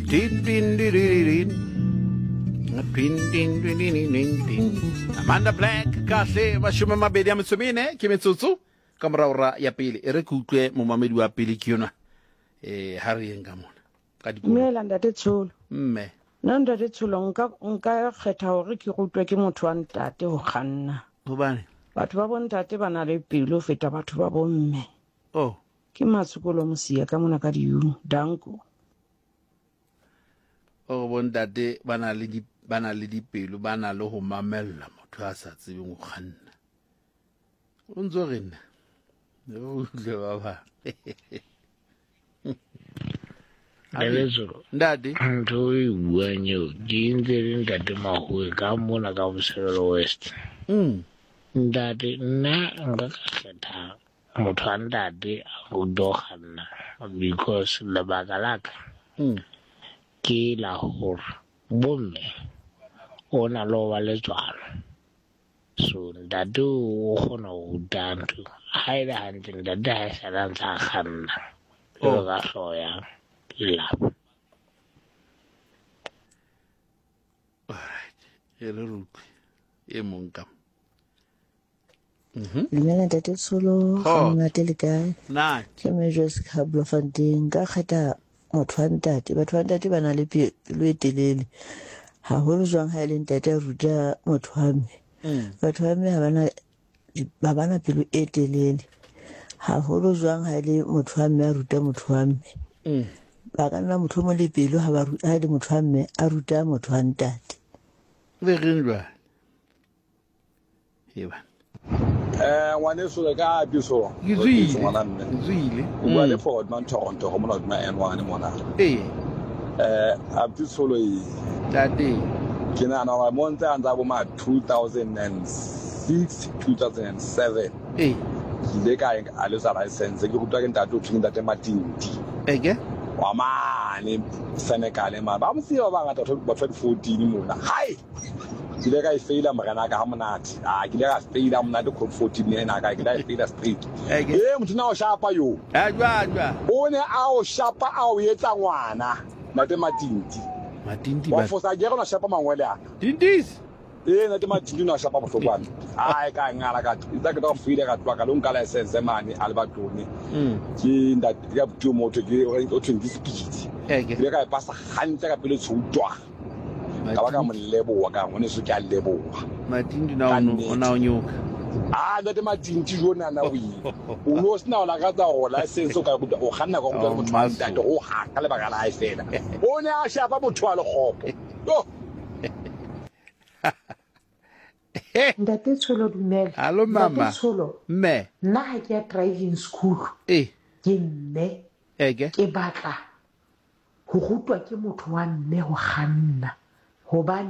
Amanda Black kahle mashome mabedi a metsomene ke metsotso ka moraora ya pele e re ke utlwe momamedi wa pele ke yona ha re yeng ka mona ka dikolo Mela ntate Tsholo. mme Nna ntate Tsholo nka kgetha hore ke rutwe ke motho wa ntate ho kganna. hobane Batho ba bontate ba na le pelo ho feta batho ba bomme. oh Ke Matsukolo Mosia ka mona ka diu Danko. o bontate ba na le dipelo ba na le ho mamella motho a sa tsebeng ho kganna o ntso re nna o utlwe ba ba Elezolo ndadi ntho e buang eo ke ntse le ntate Mahoe ka mona ka Boselelo West. Ntate nna nka kgetha motho wa ntate a go kganna because lebaka la ka ke la hore bomme o na le ho ba letswalo, so ntate o kgona ho ruta ntho ha e le hantle ntate ha e sa la ntse a kganna jwalo ka hlooho ya lelapa. alright e re rutlwe e mong ka Dumela ntate Tsholo, kgannate le kae? na Ke Majors ka Bloemfontein. Nka kgetha motho wa ntate. Batho ba ntate ba na le pelo e telele haholo jwang ha e le ntate a ruta motho wa mme. Batho ba mme ha bana pelo e telele haholo jwang ha e le motho wa mme a ruta motho wa mme. Ba ka nna motho mo le pelo ha e le motho wa mme a ruta motho wa ntate. le reng jwa eba ngwaneso le ka biso ke zuile o bua le Fort Man Toronto go mona dima N1 mona a bisolo e dadi ke na na mo ntse anda bo ma 2006 2007 le ka a le sa license ke rutwa ke ntate o tlinga ntate Matindi ege wa mane Senegal ma ba mo fiwa ba ngata ba 14 mona hai ke le ka e faila morena ka ha monate ke le ka faila monate code 14 ena ka ke le faila street motho na o shapa yo ajwa o ne a o shapa a o etsa ngwana nate Matindi ba wa fosa ge gona shapa mangwele ana dindis nate Matindi na shapa bohlokwana ka ngala ka itsa ke do faila ka twa ka lo nka license mane Albertone ke ndate ya butu motho ke o 20 speed ke le ka e pasa hantle ka pele tshutwa ka ba ka moleboa ka ngone se ke a leboa Matindi na ona onyoka ntate Matindi jona na o no sna o la ka tsa go license o ka o khanna go go motho wa ntate o ha ka le ba ka la e fela o ne a shapa motho wa lekgopo Ntate Tsholo dumela. Hallo mama. Ntate Tsholo. Mme. Nna ha ke ya driving school. Ke mme. Ege. Ke batla ho rutwa ke motho wa mme ho kganna. Hobane